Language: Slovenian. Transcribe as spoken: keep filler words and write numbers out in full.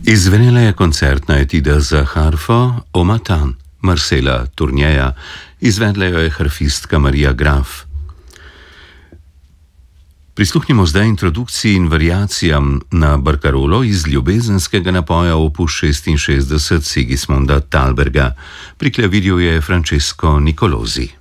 Izvenela je koncertna etida za harfo O Matin Marcela Tourneja, izvedla jo je harfistka Marija Graf. Prisluhnimo zdaj introdukciji in variacijam na barkarolo iz ljubezenskega napoja opus šestinšestdeset Sigismunda Thalberga. Pri klavirju je Francesco Nicolosi.